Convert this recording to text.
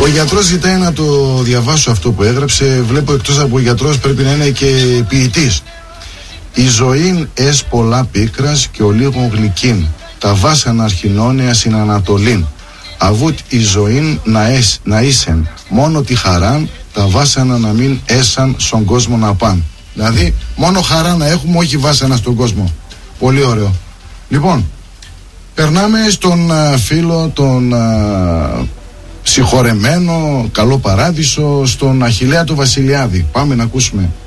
γιατρός ζητάει να το διαβάσω αυτό που έγραψε. Βλέπω εκτός από γιατρός πρέπει να είναι και ποιητής. Η ζωή ες πολλά πίκρας και ο λίγο γλυκίν. Τα βάσανα αρχινώνια στην Ανατολήν. Αβούτ η ζωή να ήσεν. Μόνο τη χαράν τα βάσανα να μην έσαν στον κόσμο να πάνε. Δηλαδή μόνο χαρά να έχουμε, όχι βάσανα στον κόσμο. Πολύ ωραίο. Λοιπόν, περνάμε στον φίλο, τον συγχωρεμένο, καλό παράδεισο, στον Αχιλλέα του Βασιλιάδη. Πάμε να ακούσουμε